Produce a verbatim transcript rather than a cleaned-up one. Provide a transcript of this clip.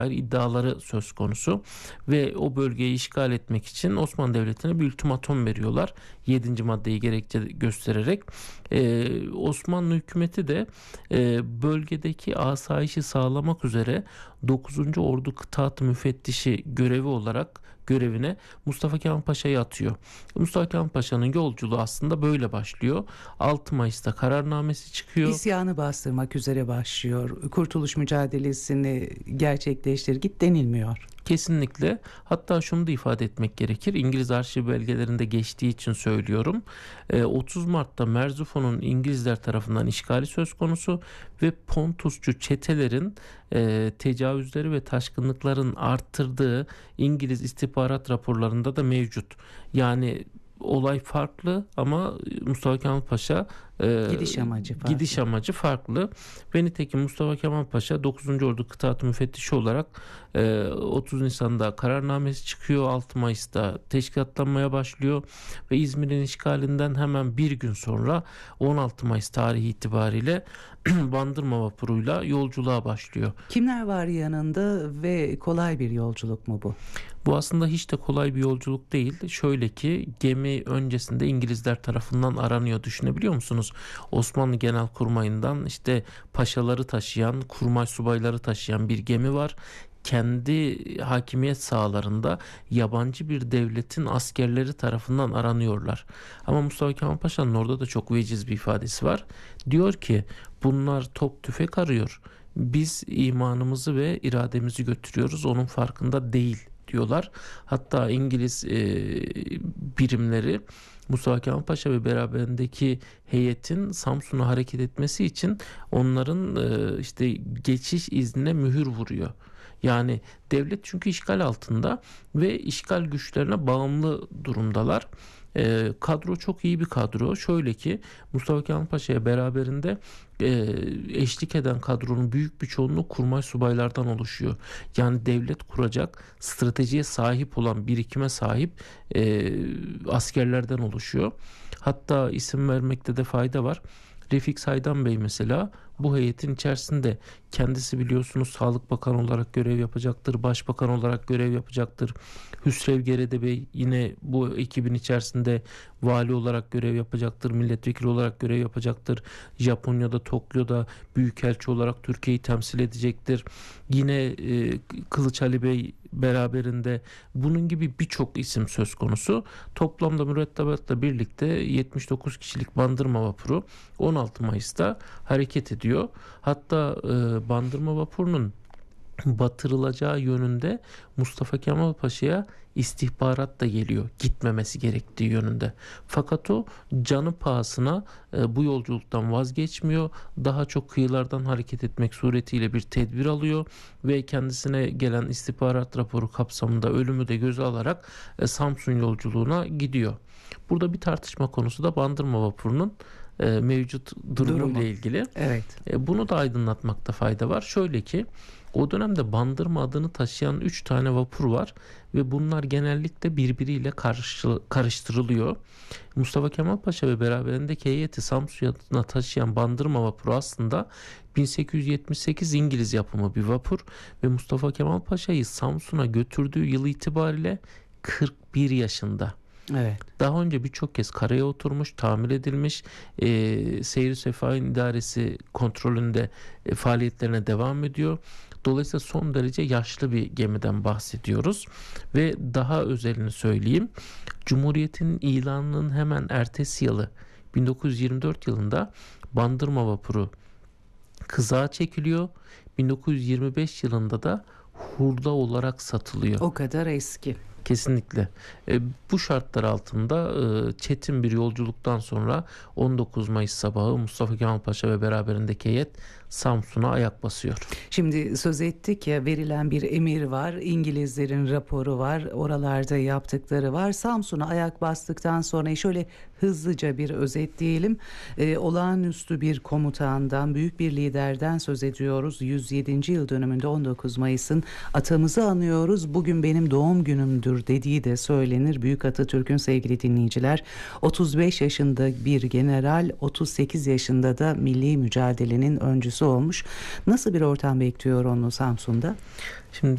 iddiaları söz konusu ve o bölgeyi işgal etmek için Osmanlı Devleti'ne bir ultimatum veriyorlar. Yedinci maddeyi gerekçe göstererek. Ee, Osmanlı hükümeti de e, bölgedeki asayişi sağlamak üzere dokuzuncu. Ordu Kıtaat Müfettişi görevi olarak görevine Mustafa Kemal Paşa'yı atıyor. Mustafa Kemal Paşa'nın yolculuğu aslında böyle başlıyor. altı Mayıs'ta kararnamesi çıkıyor. İsyanı bastırmak üzere başlıyor. Kurtuluş mücadelesini gerçekleştir git denilmiyor. Kesinlikle. Hatta şunu da ifade etmek gerekir. İngiliz arşiv belgelerinde geçtiği için söylüyorum. otuz Mart'ta Merzufon'un İngilizler tarafından işgali söz konusu ve Pontusçu çetelerin e, tecavüzleri ve taşkınlıkların arttırdığı İngiliz istihbarat raporlarında da mevcut. Yani olay farklı ama Mustafa Kemal Paşa e, gidiş amacı farklı. gidiş amacı farklı. Ve nitekim Mustafa Kemal Paşa dokuzuncu. Ordu Kıtaat Müfettişi olarak e, otuz Nisan'da kararnamesi çıkıyor. altı Mayıs'ta teşkilatlanmaya başlıyor ve İzmir'in işgalinden hemen bir gün sonra on altı Mayıs tarihi itibariyle Bandırma vapuruyla yolculuğa başlıyor. Kimler var yanında ve kolay bir yolculuk mu bu? Bu aslında hiç de kolay bir yolculuk değil. Şöyle ki gemi öncesinde İngilizler tarafından aranıyor. Düşünebiliyor musunuz? Osmanlı Genelkurmay'ından işte paşaları taşıyan, kurmay subayları taşıyan bir gemi var. Kendi hakimiyet sahalarında yabancı bir devletin askerleri tarafından aranıyorlar. Ama Mustafa Kemal Paşa'nın orada da çok veciz bir ifadesi var. Diyor ki bunlar top tüfek arıyor. Biz imanımızı ve irademizi götürüyoruz. Onun farkında değil diyorlar. Hatta İngiliz e, birimleri Mustafa Kemal Paşa ve beraberindeki heyetin Samsun'a hareket etmesi için onların e, işte geçiş iznine mühür vuruyor. Yani devlet çünkü işgal altında ve işgal güçlerine bağımlı durumdalar. E, kadro çok iyi bir kadro. Şöyle ki Mustafa Kemal Paşa'ya beraberinde e, eşlik eden kadronun büyük bir çoğunluğu kurmay subaylardan oluşuyor. Yani devlet kuracak stratejiye sahip olan, birikime sahip e, askerlerden oluşuyor. Hatta isim vermekte de fayda var. Refik Saydam Bey mesela bu heyetin içerisinde, kendisi biliyorsunuz Sağlık Bakanı olarak görev yapacaktır, Başbakan olarak görev yapacaktır. Hüsrev Gerede Bey yine bu ekibin içerisinde vali olarak görev yapacaktır, milletvekili olarak görev yapacaktır. Japonya'da, Tokyo'da büyükelçi olarak Türkiye'yi temsil edecektir. Yine e, Kılıç Ali Bey beraberinde, bunun gibi birçok isim söz konusu. Toplamda mürettebatla birlikte yetmiş dokuz kişilik Bandırma vapuru on altı Mayıs'ta hareket ediyor. Hatta e, Bandırma vapurunun batırılacağı yönünde Mustafa Kemal Paşa'ya istihbarat da geliyor, gitmemesi gerektiği yönünde. Fakat o canı pahasına e, bu yolculuktan vazgeçmiyor. Daha çok kıyılardan hareket etmek suretiyle bir tedbir alıyor ve kendisine gelen istihbarat raporu kapsamında ölümü de göze alarak e, Samsun yolculuğuna gidiyor. Burada bir tartışma konusu da Bandırma vapurunun e, mevcut durumuyla Durumu. ilgili. Evet. E, bunu da aydınlatmakta fayda var. Şöyle ki o dönemde Bandırma adını taşıyan üç tane vapur var ve bunlar genellikle birbiriyle karıştırılıyor. Mustafa Kemal Paşa ve beraberindeki heyeti Samsun'a taşıyan Bandırma vapuru aslında bin sekiz yüz yetmiş sekiz İngiliz yapımı bir vapur ve Mustafa Kemal Paşa'yı Samsun'a götürdüğü yıl itibariyle kırk bir yaşında. Evet. Daha önce birçok kez karaya oturmuş, tamir edilmiş, e, Seyir-i Sefahin İdaresi kontrolünde e, faaliyetlerine devam ediyor. Dolayısıyla son derece yaşlı bir gemiden bahsediyoruz. Ve daha özelini söyleyeyim. Cumhuriyet'in ilanının hemen ertesi yılı bin dokuz yüz yirmi dört yılında Bandırma vapuru kızağa çekiliyor. bin dokuz yüz yirmi beş yılında da hurda olarak satılıyor. O kadar eski. Kesinlikle. E, bu şartlar altında e, çetin bir yolculuktan sonra on dokuz Mayıs sabahı Mustafa Kemal Paşa ve beraberindeki heyet Samsun'a ayak basıyor. Şimdi söz ettik ya, verilen bir emir var, İngilizlerin raporu var, oralarda yaptıkları var. Samsun'a ayak bastıktan sonra şöyle hızlıca bir özetleyelim. Ee, olağanüstü bir komutandan, büyük bir liderden söz ediyoruz. yüz yedinci yıl dönümünde on dokuz Mayıs'ın atamızı anıyoruz. Bugün benim doğum günümdür dediği de söylenir. Büyük Atatürk'ün, sevgili dinleyiciler, otuz beş yaşında bir general, otuz sekiz yaşında da milli mücadelenin öncüsü olmuş. Nasıl bir ortam bekliyor onu Samsun'da? Şimdi